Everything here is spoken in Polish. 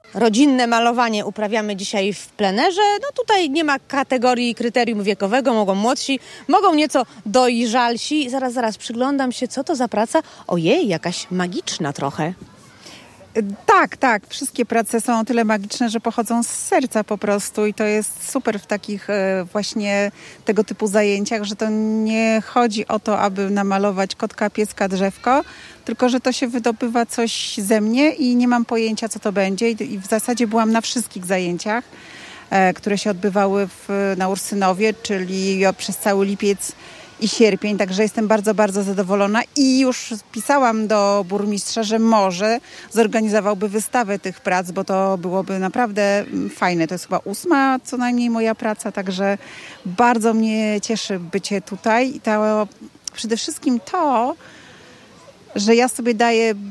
Rodzinne malowanie uprawiamy dzisiaj w plenerze. No tutaj nie ma kategorii, kryterium wiekowego. Mogą młodsi, mogą nieco dojrzalsi. Zaraz, przyglądam się, co to za praca. Ojej, jakaś magiczna trochę. Tak. Wszystkie prace są o tyle magiczne, że pochodzą z serca po prostu i to jest super w takich właśnie tego typu zajęciach, że to nie chodzi o to, aby namalować kotka, pieska, drzewko, tylko że to się wydobywa coś ze mnie i nie mam pojęcia, co to będzie. I w zasadzie byłam na wszystkich zajęciach, które się odbywały na Ursynowie, czyli przez cały lipiec i sierpień, także jestem bardzo, bardzo zadowolona i już pisałam do burmistrza, że może zorganizowałby wystawę tych prac, bo to byłoby naprawdę fajne. To jest chyba 8. co najmniej moja praca, także bardzo mnie cieszy bycie tutaj i przede wszystkim to, że ja sobie daję